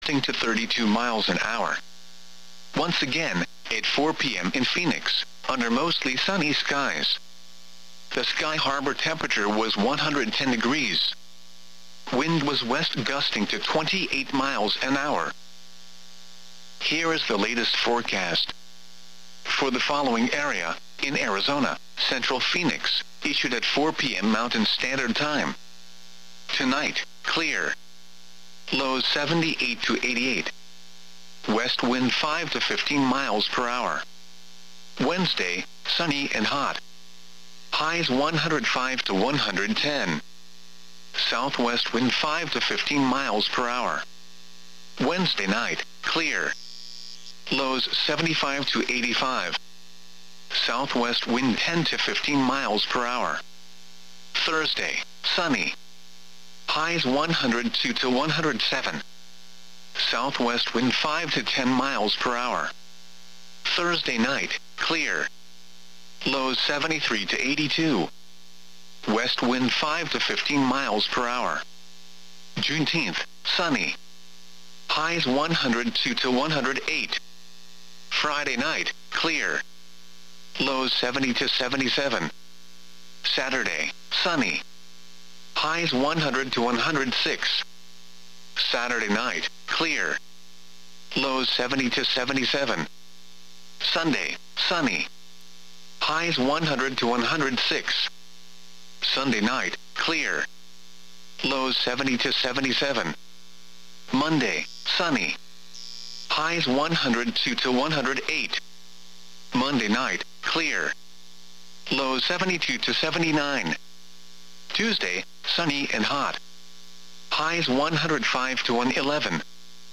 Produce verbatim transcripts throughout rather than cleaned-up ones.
gusting to thirty-two miles an hour. Once again, at four p m in Phoenix, under mostly sunny skies. The Sky Harbor temperature was one hundred ten degrees. Wind was west gusting to twenty-eight miles an hour. Here is the latest forecast. For the following area, in Arizona, Central Phoenix, issued at four p m Mountain Standard Time. Tonight, clear. Lows seventy-eight to eighty-eight. West wind five to fifteen miles per hour. Wednesday, sunny and hot. Highs one hundred five to one hundred ten. Southwest wind five to fifteen miles per hour. Wednesday night, clear. Lows seventy-five to eighty-five. Southwest wind ten to fifteen miles per hour. Thursday, sunny. Highs one hundred two to one hundred seven. Southwest wind five to ten miles per hour. Thursday night, clear. Lows seventy-three to eighty-two. West wind five to fifteen miles per hour. Juneteenth, sunny. Highs one hundred two to one hundred eight. Friday night, clear. Lows seventy to seventy-seven. Saturday, sunny. Highs one hundred to one hundred six. Saturday night, clear. Lows seventy to seventy-seven. Sunday, sunny. Highs one hundred to one hundred six. Sunday night, clear. Lows seventy to seventy-seven. Monday, sunny. Highs one hundred two to one hundred eight. Monday night, clear. Lows seventy-two to seventy-nine. Tuesday, sunny and hot. Highs one hundred five to one hundred eleven.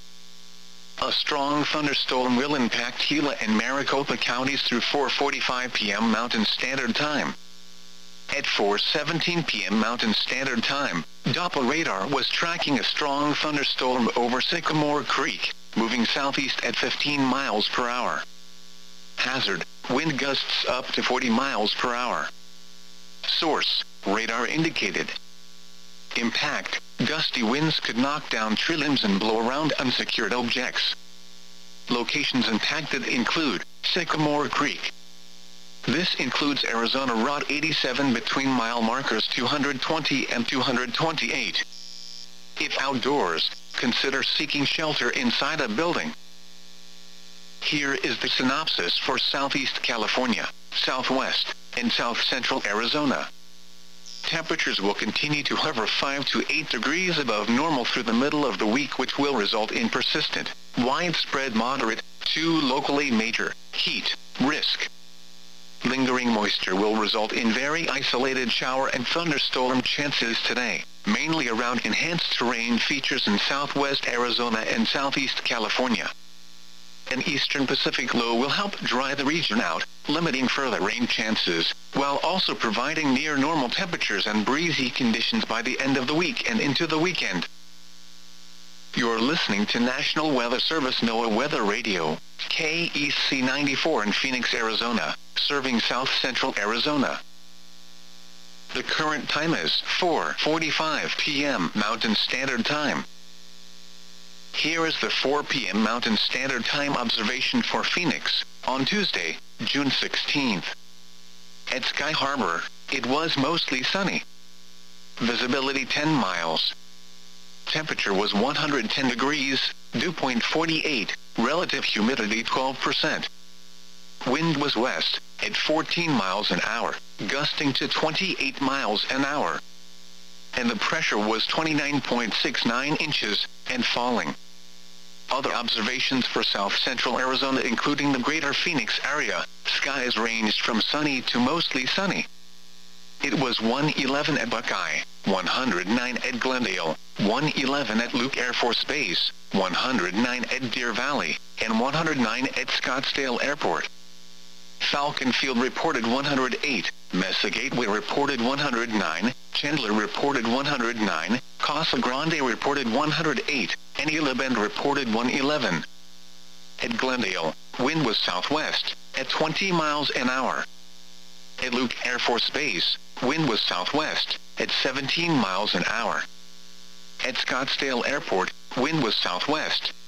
A strong thunderstorm will impact Gila and Maricopa counties through four forty-five p m Mountain Standard Time. At four seventeen p m Mountain Standard Time, Doppler radar was tracking a strong thunderstorm over Sycamore Creek, moving southeast at fifteen miles per hour. Hazard, wind gusts up to forty miles per hour. Source, radar indicated. Impact, gusty winds could knock down tree limbs and blow around unsecured objects. Locations impacted include Sycamore Creek. This includes Arizona Route eighty-seven between mile markers two hundred twenty and two hundred twenty-eight. If outdoors, consider seeking shelter inside a building. Here is the synopsis for Southeast California, Southwest, and South Central Arizona. Temperatures will continue to hover five to eight degrees above normal through the middle of the week, which will result in persistent, widespread moderate, to locally major, heat risk. Lingering moisture will result in very isolated shower and thunderstorm chances today, mainly around enhanced terrain features in southwest Arizona and southeast California. An eastern Pacific low will help dry the region out, limiting further rain chances, while also providing near normal temperatures and breezy conditions by the end of the week and into the weekend. You're listening to National Weather Service NOAA Weather Radio, K E C ninety-four in Phoenix, Arizona, serving south central Arizona. The current time is four forty-five p m Mountain Standard Time. Here is the four p m Mountain Standard Time observation for Phoenix, on Tuesday, June sixteenth. At Sky Harbor, it was mostly sunny. Visibility ten miles. Temperature was one hundred ten degrees, dew point forty-eight, relative humidity twelve percent. Wind was west, at fourteen miles an hour, gusting to twenty-eight miles an hour. And the pressure was twenty-nine point six nine inches, and falling. Other observations for south central Arizona including the greater Phoenix area, skies ranged from sunny to mostly sunny. It was one eleven at Buckeye, one hundred nine at Glendale, one eleven at Luke Air Force Base, one hundred nine at Deer Valley, and one hundred nine at Scottsdale Airport. Falcon Field reported one hundred eight, Mesa Gateway reported one hundred nine, Chandler reported one hundred nine, Casa Grande reported one hundred eight, and Gila Bend reported one eleven. At Glendale, wind was southwest, at twenty miles an hour. At Luke Air Force Base, wind was southwest, at seventeen miles an hour. At Scottsdale Airport, Wind was southwest.